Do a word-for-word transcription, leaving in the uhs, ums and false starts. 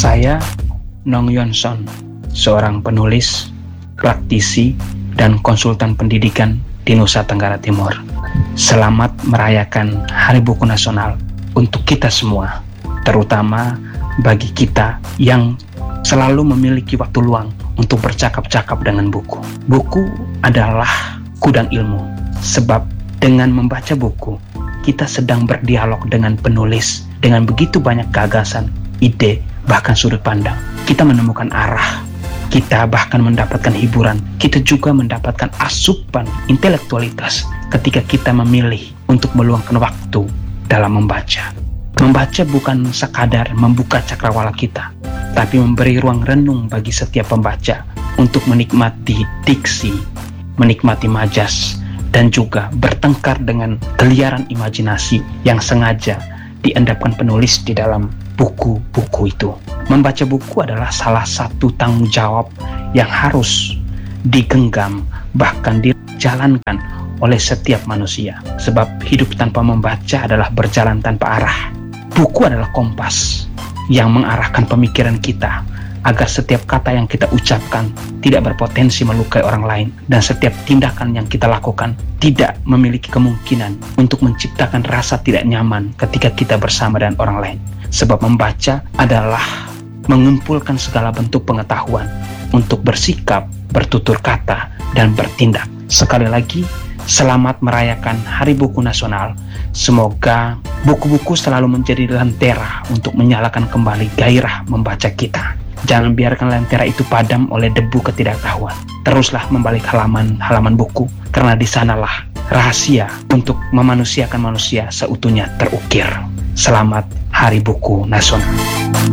Saya Nong Yonson, seorang penulis, praktisi, dan konsultan pendidikan di Nusa Tenggara Timur. Selamat merayakan Hari Buku Nasional untuk kita semua, terutama bagi kita yang selalu memiliki waktu luang untuk bercakap-cakap dengan buku. Buku adalah gudang ilmu, sebab dengan membaca buku, kita sedang berdialog dengan penulis dengan begitu banyak gagasan, ide, bahkan sudut pandang. Kita menemukan arah, kita bahkan mendapatkan hiburan, kita juga mendapatkan asupan intelektualitas ketika kita memilih untuk meluangkan waktu dalam membaca. Membaca bukan sekadar membuka cakrawala kita, tapi memberi ruang renung bagi setiap pembaca untuk menikmati diksi, menikmati majas, dan juga bertengkar dengan geliaran imajinasi yang sengaja diendapkan penulis di dalam buku-buku itu. Membaca buku adalah salah satu tanggung jawab yang harus digenggam, bahkan dijalankan oleh setiap manusia. Sebab hidup tanpa membaca adalah berjalan tanpa arah. Buku adalah kompas yang mengarahkan pemikiran kita agar setiap kata yang kita ucapkan tidak berpotensi melukai orang lain, dan setiap tindakan yang kita lakukan tidak memiliki kemungkinan untuk menciptakan rasa tidak nyaman ketika kita bersama dengan orang lain. Sebab membaca adalah mengumpulkan segala bentuk pengetahuan untuk bersikap, bertutur kata, dan bertindak. Sekali lagi, selamat merayakan Hari Buku Nasional. Semoga buku-buku selalu menjadi lentera untuk menyalakan kembali gairah membaca kita. Jangan biarkan lentera itu padam oleh debu ketidaktahuan. Teruslah membalik halaman-halaman buku, karena di sanalah rahasia untuk memanusiakan manusia seutuhnya terukir. Selamat Hari Buku Nasional.